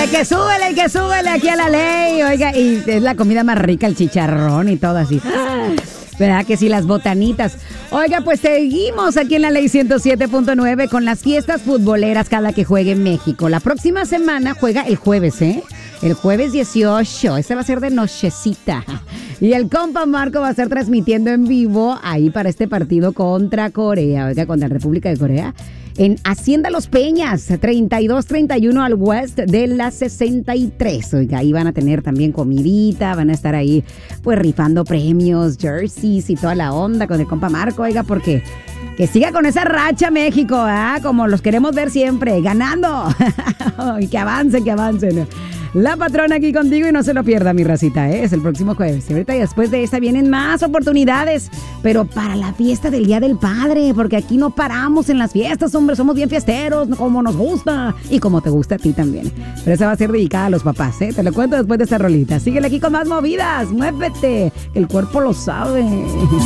que súbele aquí a la ley. Oiga, y es la comida más rica, el chicharrón y todo así. ¿Verdad que sí? Las botanitas. Oiga, pues seguimos aquí en la Ley 107.9 con las fiestas futboleras cada que juegue en México. La próxima semana juega el jueves, ¿eh? El jueves 18. Este va a ser de nochecita. Y el compa Marco va a estar transmitiendo en vivo ahí para este partido contra Corea. Oiga, contra la República de Corea. En Hacienda Los Peñas, 3231 al west de la 63. Oiga, ahí van a tener también comidita, van a estar ahí pues rifando premios, jerseys y toda la onda con el compa Marco, oiga, porque que siga con esa racha México, ¿ah? Como los queremos ver siempre, ganando. Y que avancen. La patrona aquí contigo y no se lo pierda, mi racita, ¿eh? Es el próximo jueves. Y ahorita y después de esta vienen más oportunidades, pero para la fiesta del Día del Padre, porque aquí no paramos en las fiestas, hombre, somos bien fiesteros, como nos gusta y como te gusta a ti también. Pero esa va a ser dedicada a los papás, ¿eh? Te lo cuento después de esta rolita. Síguele aquí con más movidas, muévete, que el cuerpo lo sabe.